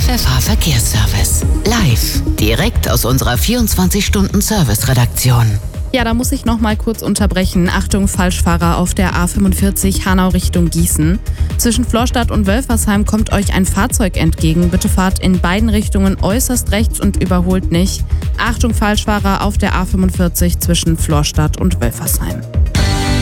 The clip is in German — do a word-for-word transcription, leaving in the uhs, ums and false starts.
Pfeffer Verkehrsservice. Live, direkt aus unserer vierundzwanzig-Stunden-Service-Redaktion. Ja, da muss ich noch mal kurz unterbrechen. Achtung, Falschfahrer auf der A fünfundvierzig Hanau Richtung Gießen. Zwischen Florstadt und Wölfersheim kommt euch ein Fahrzeug entgegen. Bitte fahrt in beiden Richtungen äußerst rechts und überholt nicht. Achtung, Falschfahrer auf der A fünfundvierzig zwischen Florstadt und Wölfersheim.